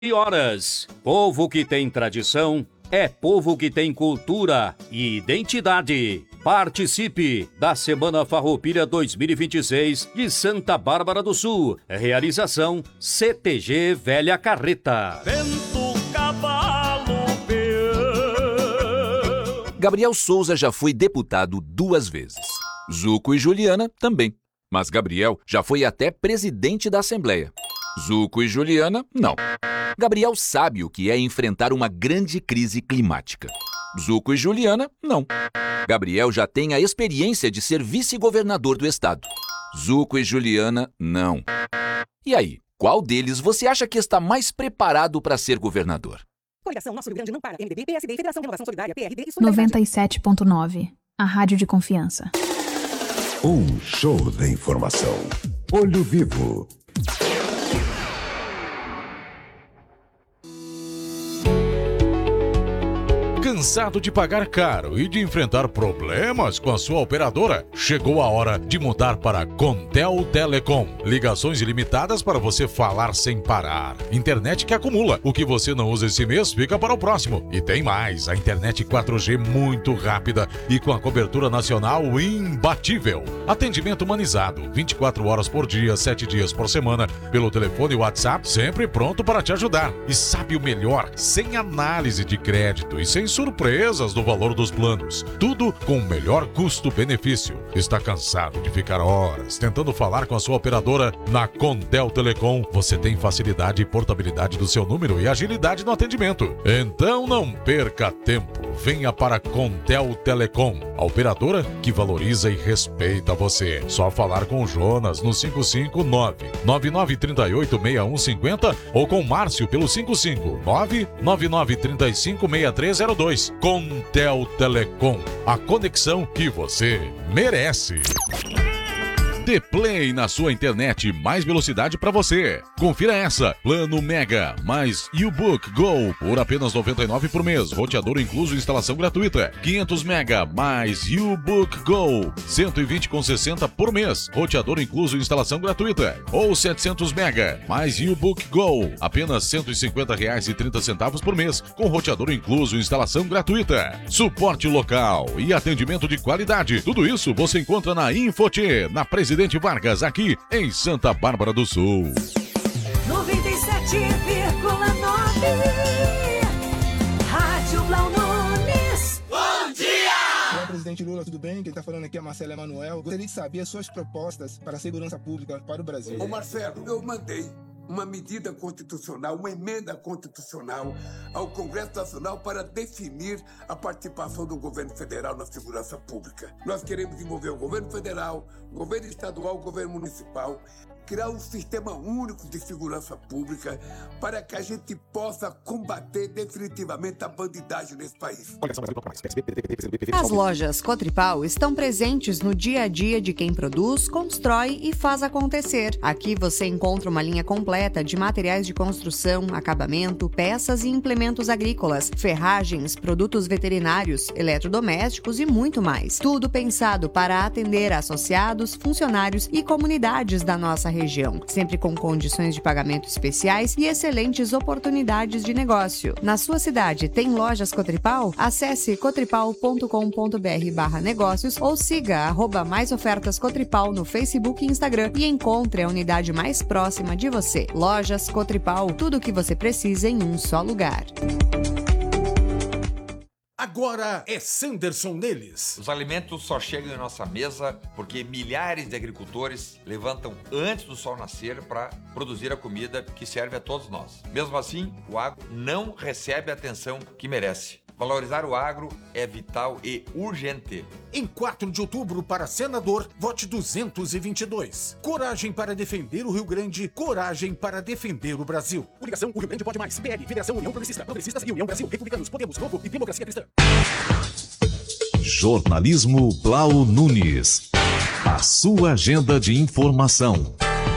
horas. Povo que tem tradição é povo que tem cultura e identidade. Participe da Semana Farroupilha 2026 de Santa Bárbara do Sul. Realização CTG Velha Carreta. Vento, cavalo, peão. Gabriel Souza já foi deputado 2 vezes. Zuco e Juliana também. Mas Gabriel já foi até presidente da Assembleia. Zuco e Juliana, não. Gabriel sabe o que é enfrentar uma grande crise climática. Zuco e Juliana, não. Gabriel já tem a experiência de ser vice-governador do estado. Zuco e Juliana, não. E aí, qual deles você acha que está mais preparado para ser governador? Coligação Nosso Rio Grande não para. MDB, PSD, Federação de Renovação Solidária, PRD e Solidariedade. 97.9. A rádio de confiança. Um show da informação. Olho Vivo. Cansado de pagar caro e de enfrentar problemas com a sua operadora? Chegou a hora de mudar para Contel Telecom. Ligações ilimitadas para você falar sem parar. Internet que acumula. O que você não usa esse mês fica para o próximo. E tem mais, a internet 4G muito rápida e com a cobertura nacional imbatível. Atendimento humanizado, 24 horas por dia, 7 dias por semana, pelo telefone e WhatsApp, sempre pronto para te ajudar. E sabe o melhor? Sem análise de crédito e sem surpresas do valor dos planos. Tudo com o melhor custo-benefício. Está cansado de ficar horas tentando falar com a sua operadora? Na Contel Telecom, você tem facilidade e portabilidade do seu número e agilidade no atendimento. Então não perca tempo. Venha para Contel Telecom, a operadora que valoriza e respeita você. Só falar com o Jonas no 559-9938-6150 ou com o Márcio pelo 559-9935-6302. Contel Telecom, a conexão que você merece. Dê play na sua internet, mais velocidade para você. Confira essa, plano Mega, mais U-Book Go, por apenas R$ 99 por mês. Roteador incluso, instalação gratuita. 500 Mega, mais U-Book Go, 120,60 por mês. Roteador incluso, instalação gratuita. Ou 700 Mega, mais U-Book Go, apenas R$ 150,30 por mês, com roteador incluso, instalação gratuita. Suporte local e atendimento de qualidade. Tudo isso você encontra na Infotê, na Presidente Vargas, aqui em Santa Bárbara do Sul. 97,9 Rádio Blau Nunes. Bom dia! Olá, presidente Lula, tudo bem? Quem está falando aqui é Marcelo Emanuel. Gostaria de saber as suas propostas para a segurança pública para o Brasil. Ô Marcelo, eu mandei uma medida constitucional, uma emenda constitucional ao Congresso Nacional para definir a participação do governo federal na segurança pública. Nós queremos envolver o governo federal, o governo estadual, o governo municipal, criar um sistema único de segurança pública para que a gente possa combater definitivamente a bandidagem nesse país. As lojas Cotripal estão presentes no dia a dia de quem produz, constrói e faz acontecer. Aqui você encontra uma linha completa de materiais de construção, acabamento, peças e implementos agrícolas, ferragens, produtos veterinários, eletrodomésticos e muito mais. Tudo pensado para atender associados, funcionários e comunidades da nossa região, sempre com condições de pagamento especiais e excelentes oportunidades de negócio. Na sua cidade tem lojas Cotripal? Acesse cotripal.com.br/negócios ou siga @maisofertas Cotripal no Facebook e Instagram e encontre a unidade mais próxima de você. Lojas Cotripal, tudo o que você precisa em um só lugar. Agora é Sanderson neles. Os alimentos só chegam em nossa mesa porque milhares de agricultores levantam antes do sol nascer para produzir a comida que serve a todos nós. Mesmo assim, o agro não recebe a atenção que merece. Valorizar o agro é vital e urgente. Em 4 de outubro, para senador, vote 222. Coragem para defender o Rio Grande, coragem para defender o Brasil. Coligação O Rio Grande Pode Mais, PL, Federação União Progressista, Progressistas e União Brasil, Republicanos, Podemos, Novo e Democracia Cristã. Jornalismo Blau Nunes. A sua agenda de informação.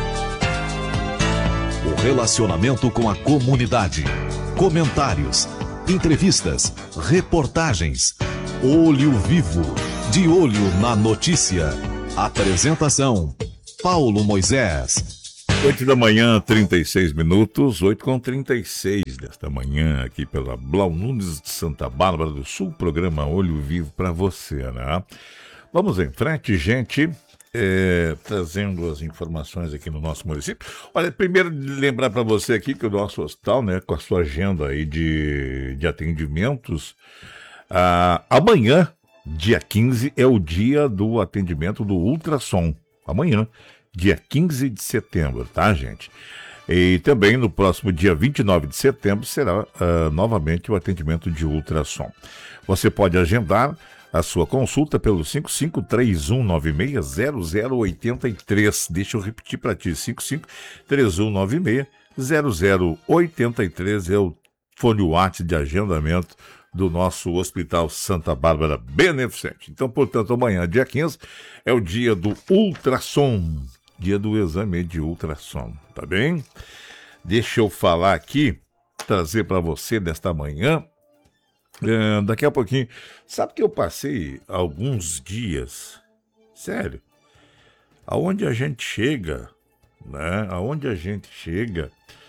O relacionamento com a comunidade. Comentários. Entrevistas, reportagens, Olho Vivo, de olho na notícia. Apresentação, Paulo Moisés. 8 da manhã, 36 minutos, 8h36 desta manhã, aqui pela Blau Nunes de Santa Bárbara do Sul, programa Olho Vivo para você, né? Vamos em frente, gente, trazendo as informações aqui no nosso município. Olha, primeiro lembrar para você aqui que o nosso hospital, né, com a sua agenda aí de atendimentos, amanhã, dia 15, é o dia do atendimento do ultrassom. Amanhã, dia 15 de setembro, tá, gente? E também no próximo dia 29 de setembro será novamente o atendimento de ultrassom. Você pode agendar a sua consulta pelo 5531960083. Deixa eu repetir para ti, 5531960083 é o fone WhatsApp de agendamento do nosso Hospital Santa Bárbara Beneficente. Então, portanto, amanhã, dia 15, é o dia do ultrassom, dia do exame de ultrassom, tá bem? Deixa eu falar aqui, trazer para você desta manhã, daqui a pouquinho. Sabe que eu passei alguns dias, sério, aonde a gente chega, né? Aonde a gente chega...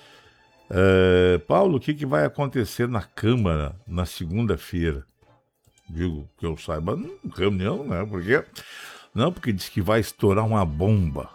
Paulo, o que vai acontecer na Câmara na segunda-feira? Digo que eu saiba, reunião, né? Porque diz que vai estourar uma bomba.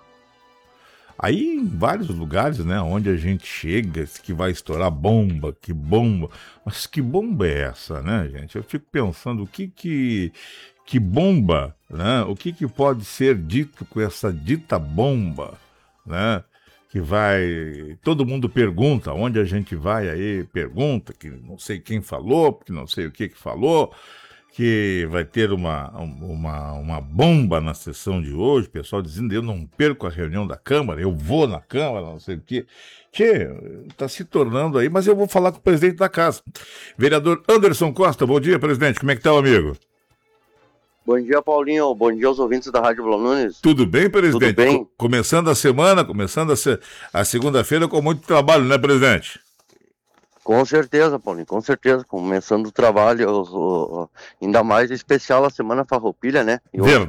Aí em vários lugares, né, onde a gente chega, diz que vai estourar bomba, que bomba. Mas que bomba é essa, né, gente? Eu fico pensando que bomba, né? O que pode ser dito com essa dita bomba, né? Que vai, todo mundo pergunta, onde a gente vai aí, pergunta, que não sei quem falou, que não sei o que falou, que vai ter uma bomba na sessão de hoje, o pessoal dizendo, eu não perco a reunião da Câmara, eu vou na Câmara, não sei o que. Está se tornando aí, mas eu vou falar com o presidente da casa. Vereador Anderson Costa, bom dia, presidente, como é que tá, amigo? Bom dia, Paulinho. Bom dia aos ouvintes da Rádio Blau Nunes. Tudo bem, presidente? Tudo bem? Começando a semana, a segunda-feira com muito trabalho, né, presidente? Com certeza, Paulinho, com certeza. Começando o trabalho, ainda mais especial a Semana Farroupilha, né? E hoje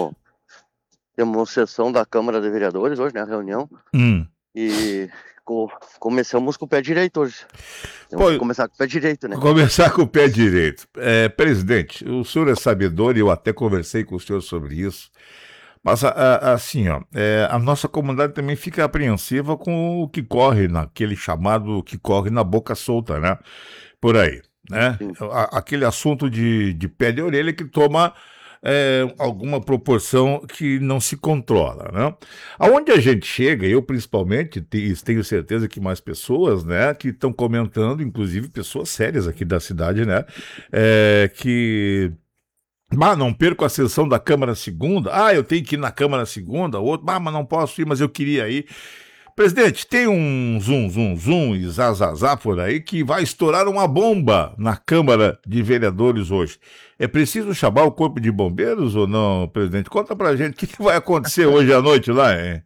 temos sessão da Câmara de Vereadores, hoje, né, a reunião. E começamos com o pé direito hoje. Temos que começar com o pé direito, né? Começar com o pé direito. Presidente, o senhor é sabedor e eu até conversei com o senhor sobre isso. Mas, assim, a nossa comunidade também fica apreensiva com o que corre naquele chamado que corre na boca solta, né? Por aí, né? Aquele assunto de pé de orelha que toma alguma proporção que não se controla, né? Aonde a gente chega, eu principalmente, tenho certeza que mais pessoas, né, que estão comentando, inclusive pessoas sérias aqui da cidade, né, que... não perco a sessão da Câmara segunda. Eu tenho que ir na Câmara segunda. Outro, mas não posso ir, mas eu queria ir. Presidente, tem um zum e zazazá por aí que vai estourar uma bomba na Câmara de Vereadores hoje. É preciso chamar o Corpo de Bombeiros ou não, presidente? Conta pra gente o que vai acontecer hoje à noite lá, hein?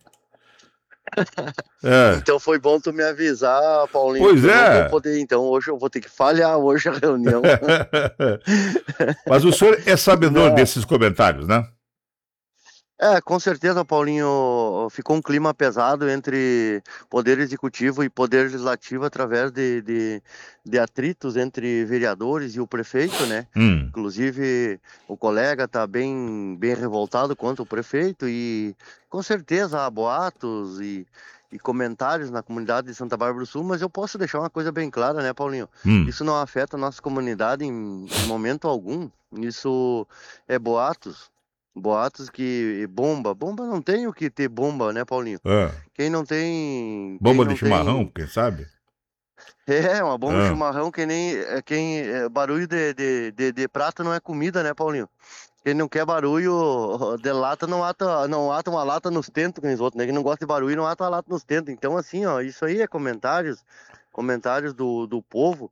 Então foi bom tu me avisar, Paulinho. Pois é. Então hoje eu vou ter que falhar hoje a reunião. Mas o senhor é sabedor desses comentários, né? Com certeza, Paulinho, ficou um clima pesado entre Poder Executivo e Poder Legislativo através de atritos entre vereadores e o prefeito, né? Inclusive, o colega está bem revoltado contra o prefeito e, com certeza, há boatos e comentários na comunidade de Santa Bárbara do Sul, mas eu posso deixar uma coisa bem clara, né, Paulinho? Isso não afeta a nossa comunidade em momento algum. Isso é boatos que bomba não tem o que ter bomba, né, Paulinho? Quem não tem... Bomba de chimarrão, quem sabe? Uma bomba de chimarrão barulho de prato não é comida, né, Paulinho? Quem não quer barulho de lata não ata uma lata nos tentos, com os outros, né? Quem não gosta de barulho não ata uma lata nos tentos. Então, assim, isso aí é comentários do povo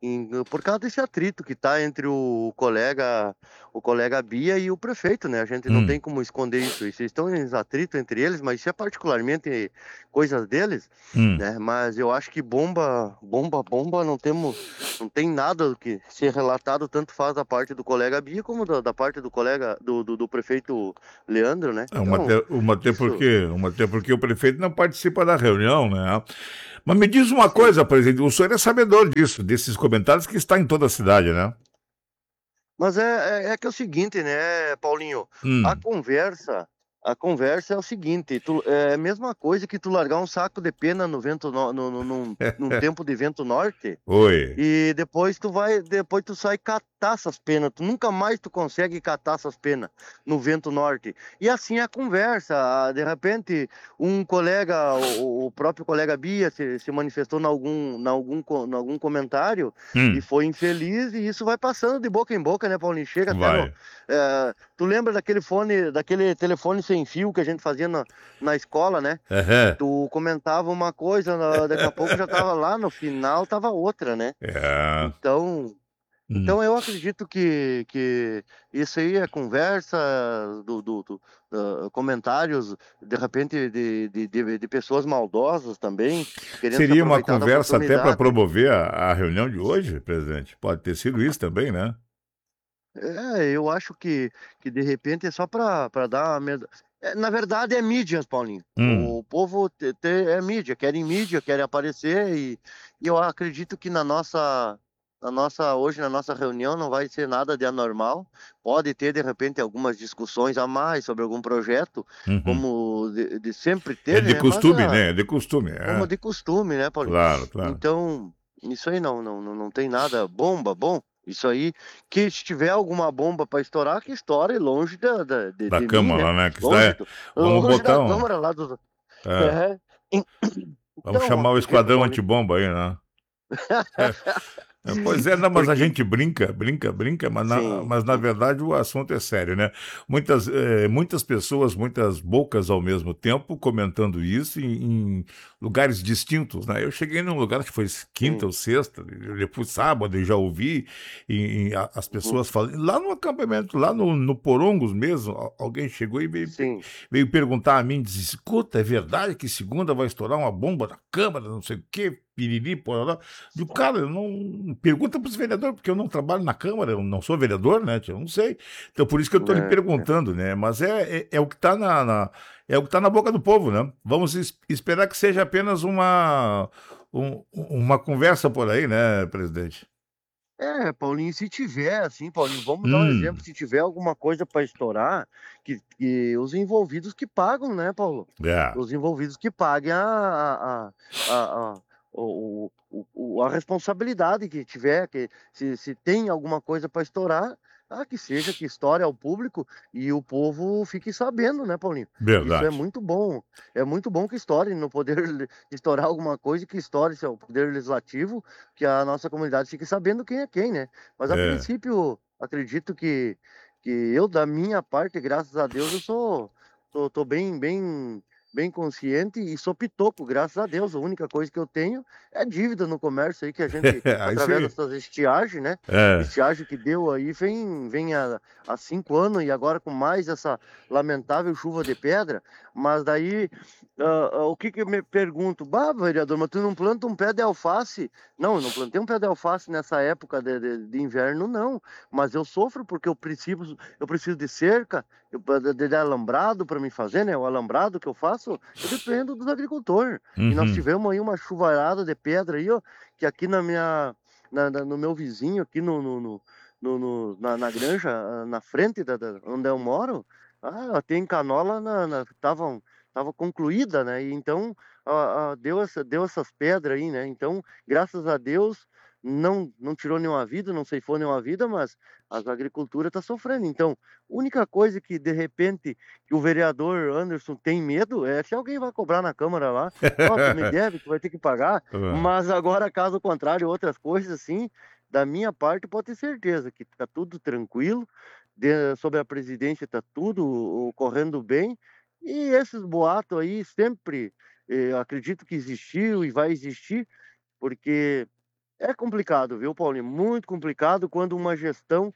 por causa desse atrito que está entre o colega Bia e o prefeito, né? A gente não tem como esconder isso. E vocês estão em atrito entre eles, mas isso é particularmente coisas deles, né? Mas eu acho que bomba, não tem nada que ser relatado, tanto faz da parte do colega Bia como da parte do colega do prefeito Leandro, né? Até porque o prefeito não participa da reunião, né? Mas me diz uma coisa, presidente, o senhor é sabedor disso, desses comentários que está em toda a cidade, né? Mas é que é o seguinte, né, Paulinho? A conversa é o seguinte, é a mesma coisa que tu largar um saco de pena no vento num tempo de vento norte. Oi. E depois tu sai catar essas penas. Tu nunca mais tu consegue catar essas penas no vento norte. E assim é a conversa. De repente, um colega, o próprio colega Bia se manifestou em algum comentário e foi infeliz, e isso vai passando de boca em boca, né, Paulinho? Chega até tu lembra daquele telefone sem fio que a gente fazia na escola, né? Tu comentava uma coisa, daqui a pouco já tava lá, no final tava outra, né? Então eu acredito que isso aí é conversa, comentários, de repente, de pessoas maldosas também, querendo se Seria uma aproveitar da conversa até para oportunidade. promover a reunião de hoje, presidente? Pode ter sido isso também, né? Eu acho que de repente é só para dar medo. Na verdade é mídia, Paulinho. O povo é mídia, querem aparecer, e eu acredito que hoje na nossa reunião não vai ser nada de anormal. Pode ter de repente algumas discussões a mais sobre algum projeto, como de sempre É teve, de né? costume, né? É de costume. Como de costume, né, Paulinho? Claro. Então, isso aí não tem nada bomba, bom. Isso aí, que se tiver alguma bomba para estourar, que estoure longe Da de mim, Câmara, né? né? Que Longe, está, vamos longe botar da Câmara lá do. Vamos Então, chamar o acredito, esquadrão Paulinho. antibomba aí, né? Pois é, não, mas a gente brinca, mas na verdade o assunto é sério, né? Muitas pessoas, muitas bocas ao mesmo tempo comentando isso em lugares distintos, né? Eu cheguei num lugar, acho que foi quinta ou sexta, depois sábado, eu já ouvi as pessoas falando, lá no acampamento, lá no Porongos mesmo, alguém chegou e veio perguntar a mim, disse, escuta, é verdade que segunda vai estourar uma bomba na Câmara, não sei o quê, piriri, pororó. Digo, cara, eu não pergunta para os vereadores, porque eu não trabalho na Câmara, eu não sou vereador, né? Eu não sei. Então, por isso que eu estou lhe perguntando, né? Mas é o que está é o que tá na boca do povo, né? Vamos esperar que seja apenas uma conversa por aí, né, presidente? Paulinho, se tiver, assim, Paulinho, vamos dar um exemplo, se tiver alguma coisa para estourar, que os envolvidos que pagam, né, Paulo? Os envolvidos que paguem a responsabilidade que tiver, que se tem alguma coisa para estourar, que seja, que estoure ao público e o povo fique sabendo, né, Paulinho? Verdade. Isso é muito bom. É muito bom que estoure no poder, estourar alguma coisa, que estoure seu poder legislativo, que a nossa comunidade fique sabendo quem é quem, né? Mas a princípio, acredito que eu, da minha parte, graças a Deus, tô bem consciente e sou pitoco, graças a Deus. A única coisa que eu tenho é dívida no comércio aí, que a gente, através dessas estiagens, né? Estiagem que deu aí, vem há 5 anos, e agora com mais essa lamentável chuva de pedra. Mas daí, o que eu me pergunto? Vereador, mas tu não planta um pé de alface? Não, eu não plantei um pé de alface nessa época de inverno, não. Mas eu sofro porque eu preciso de cerca, de alambrado para me fazer, né? O alambrado que eu faço, eu dependo dos agricultores. E nós tivemos aí uma chuvarada de pedra aí, ó, que aqui no meu vizinho, aqui na granja, na frente onde eu moro, tem canola, tava concluída, né? E então deu essas pedras aí, né? Então, graças a Deus, não tirou nenhuma vida, não ceifou nenhuma vida, mas a agricultura está sofrendo. Então, a única coisa que, de repente, que o vereador Anderson tem medo é se alguém vai cobrar na Câmara lá, tu me deve, tu vai ter que pagar. Mas agora, caso contrário, outras coisas assim, da minha parte, pode ter certeza que está tudo tranquilo, sobre a presidência está tudo ocorrendo bem, e esses boatos aí sempre, acredito que existiu e vai existir, porque É complicado, viu, Paulinho? Muito complicado quando uma gestão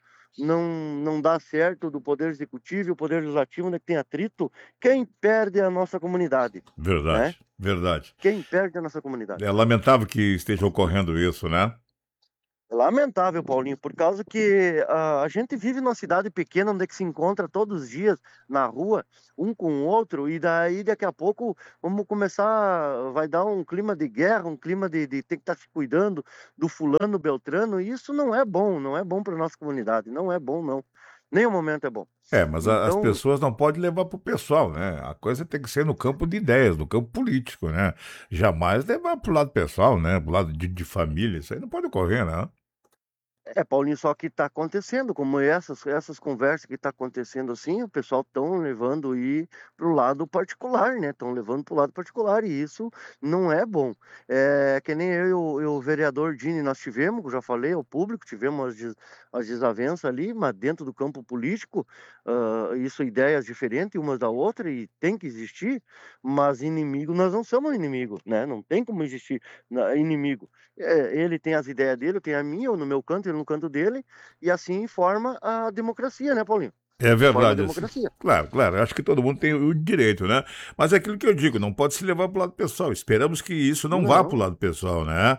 não dá certo do Poder Executivo e o Poder Legislativo, né, que tem atrito. Quem perde é a nossa comunidade, né? Verdade, verdade. Quem perde é a nossa comunidade. É lamentável que esteja ocorrendo isso, né? Lamentável, Paulinho, por causa que a gente vive numa cidade pequena onde é que se encontra todos os dias na rua, um com o outro, e daí daqui a pouco vamos começar, vai dar um clima de guerra, um clima de ter que estar se cuidando do fulano, beltrano, e isso não é bom, não é bom para nossa comunidade, não é bom não, nenhum momento é bom. Mas as Então, pessoas não podem levar para o pessoal, né? A coisa tem que ser no campo de ideias, no campo político, né? Jamais levar para o lado pessoal, né? Para o lado de família, isso aí não pode ocorrer, né? Paulinho, só que está acontecendo, como essas conversas que está acontecendo assim, o pessoal estão levando aí para o lado particular, né? Estão levando para o lado particular e isso não é bom. É que nem eu e o vereador Dini, nós tivemos, eu já falei ao público, tivemos as desavenças ali, mas dentro do campo político, isso ideias diferentes umas da outra e tem que existir, mas inimigo, nós não somos inimigo, né? Não tem como existir inimigo. Ele tem as ideias dele, eu tenho a minha, eu no meu canto, ele no canto dele, e assim forma a democracia, né, Paulinho? É Forma a verdade. democracia. Claro. Acho que todo mundo tem o direito, né? Mas é aquilo que eu digo, não pode se levar para o lado pessoal. Esperamos que isso não vá para o lado pessoal, né?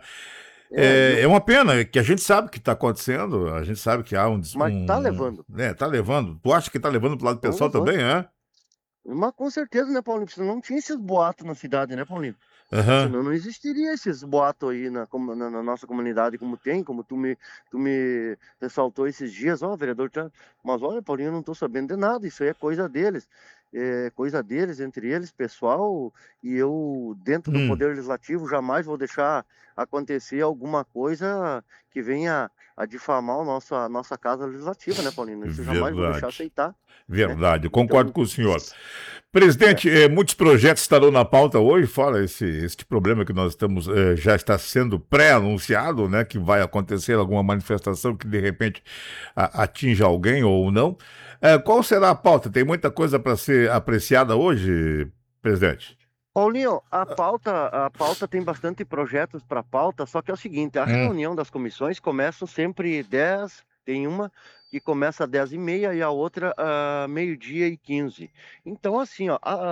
É uma pena que a gente sabe o que está acontecendo, a gente sabe que há Mas tá levando. Tá levando. Tu acha que está levando para o lado pessoal também, é? Mas com certeza, né, Paulinho? Senão não tinha esses boatos na cidade, né, Paulinho? Aham. Senão não existiria esses boatos aí na nossa comunidade como tem, como tu me ressaltou esses dias, vereador, mas olha, Paulinho, eu não tô sabendo de nada, isso aí é coisa deles. É coisa deles, entre eles, pessoal, e eu, dentro do Poder Legislativo, jamais vou deixar acontecer alguma coisa que venha a difamar a nossa Casa Legislativa, né, Paulinho? Isso eu jamais vou deixar aceitar. Verdade, né? concordo com o senhor. Presidente, muitos projetos estarão na pauta hoje, fora este problema que nós estamos, já está sendo pré-anunciado, né, que vai acontecer alguma manifestação que de repente atinja alguém ou não. Qual será a pauta? Tem muita coisa para ser apreciada hoje, presidente? Paulinho, a pauta tem bastante projetos para pauta, só que é o seguinte, a reunião das comissões começa sempre 10, tem uma que começa às 10h30 e a outra meio-dia e 15. Então, assim,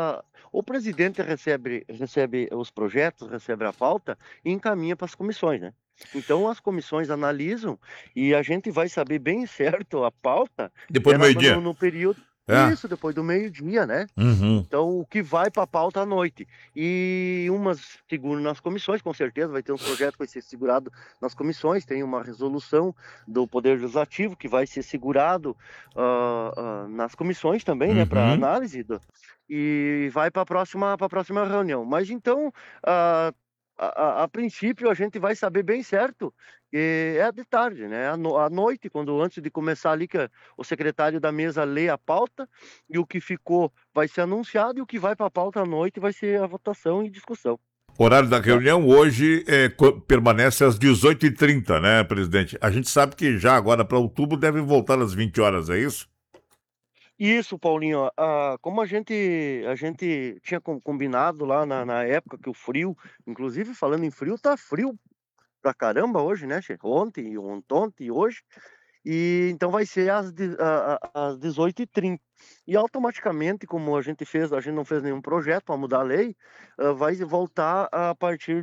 o presidente recebe os projetos, recebe a pauta e encaminha para as comissões, né? Então, as comissões analisam e a gente vai saber bem certo a pauta depois do meio-dia. No período. Isso, depois do meio-dia, né? Uhum. Então, o que vai para a pauta à noite. E umas seguram nas comissões, com certeza, vai ter um projeto que vai ser segurado nas comissões, tem uma resolução do Poder Legislativo que vai ser segurado nas comissões também, né, para análise, e vai para a próxima reunião. Mas então, a princípio, a gente vai saber bem certo que é de tarde, né? À noite, antes de começar ali, que o secretário da mesa lê a pauta, e o que ficou vai ser anunciado, e o que vai para a pauta à noite vai ser a votação e discussão. O horário da reunião hoje permanece às 18h30, né, presidente? A gente sabe que já agora para outubro deve voltar às 20 horas, é isso? Isso, Paulinho, como a gente tinha combinado lá na época que o frio, inclusive falando em frio, tá frio pra caramba hoje, né, che? Ontem e hoje, e então vai ser às 18h30. E automaticamente, como a gente não fez nenhum projeto para mudar a lei, vai voltar a partir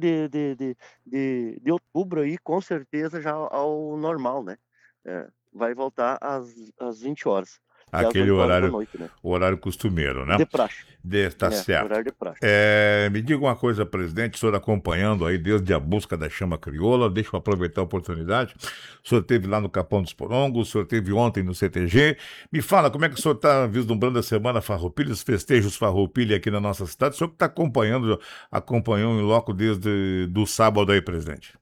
de outubro aí, com certeza já ao normal, né? Vai voltar às 20 horas. Aquele horário, noite, né? o horário costumeiro, né? De praxe. Tá certo. Horário de praxe. Me diga uma coisa, presidente, o senhor acompanhando aí desde a busca da chama crioula, deixa eu aproveitar a oportunidade. O senhor esteve lá no Capão dos Porongos, o senhor esteve ontem no CTG. Me fala, como é que o senhor está vislumbrando a Semana Farroupilha, os festejos Farroupilha aqui na nossa cidade? O senhor que está acompanhou em loco desde do sábado aí, presidente.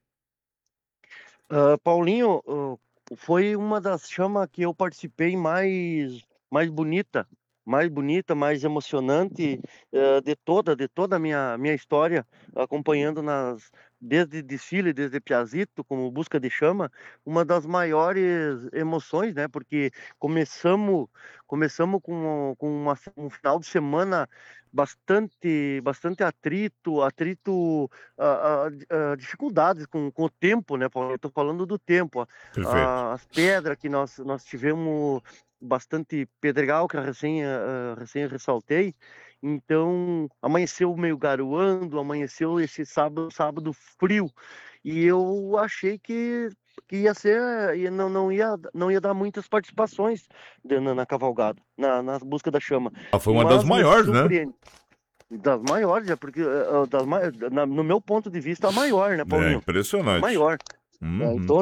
Paulinho, foi uma das chamas que eu participei mais bonita, mais emocionante de toda a minha história, acompanhando desde desfile, desde Piazito, como Busca de Chama, uma das maiores emoções, né? Porque começamos com um final de semana bastante atrito, dificuldades com o tempo, né, Paulo? Eu tô falando do tempo. As pedras que nós tivemos bastante pedregal, que eu recém ressaltei. Então, amanheceu meio garoando, amanheceu esse sábado frio. E eu achei que ia ser, não ia dar muitas participações na cavalgada, na Busca da Chama. Foi uma das maiores, né? Das maiores, porque no meu ponto de vista, a maior, né, Paulinho? É impressionante. Maior. Uhum. Então,